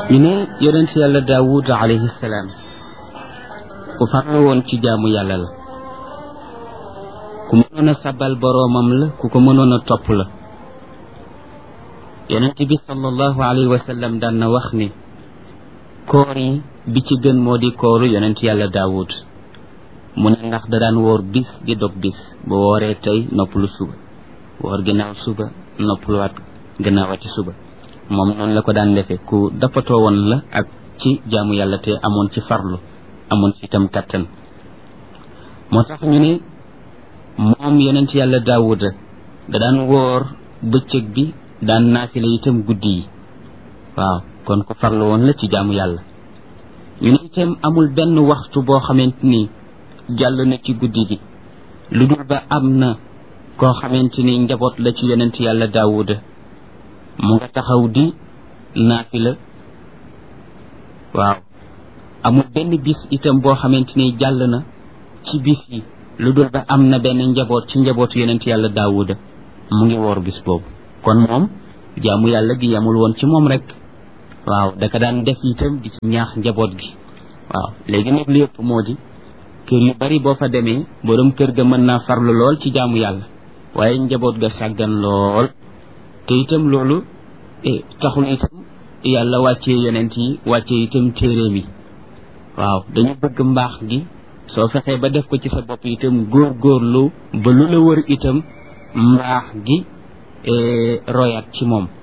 ñu ne yonent yàlla daawud alayhi salaam ku farlu woon ci jaamu yàlla la, ku mënoon a sabal boroomam la, ku ko mënoon a topp la. yonent bi sallallahu alayhi wa sallam daan na wax ni koor yi bi ci gën moo di kooru yonent yàlla daawud. mu ne ndax da daan woor bis di dog bis, bu wooree tey noppalu suba, woor ginnaaw suba noppaluwaat gannaawati suba. moom noonu la ko daan defee, ku dappatoo woon la ak ci jaamu yàlla te amoon ci farlu, amoon ci itam kàttan. moo tax ñu ne moom yonent yàlla daawuda da daan woor bëccëg bi, daan naafila itam guddi yi. waaw kon ko farlu woon la ci jaamu yàlla. ñu ne itam amul benn waxtu boo xamante ni jàll na ci guddi gi lu dul ba am na koo xamante ni njaboot la ci yonent yàlla daawuda mu nga taxaw di naafila. waaw amul benn bis itam boo xamante ni jàll na ci bis yi lu dul ba am na benn njaboot ci njabootu yonent yàlla daawuda mu ngi woor bis boobu. kon moom jaamu yàlla gi yamul woon ci moom rek, waaw daka daan def itam di ci ñaax njaboot gi. waaw léegi nag li yëpp moo di kër yu bari boo fa demee borom kër ga mën naa farlu lool ci jaamu yàlla, waaye njaboot ga sàggan lool. te itam loolu taxul itam yàlla wàccee yonent yi, wàccee itam téeréem yi. waaw dañu bëgg mbaax gi soo fexee ba def ko ci sa bopp itam góorgóorlu ba lu la wër itam mbaax gi royaat ci moom.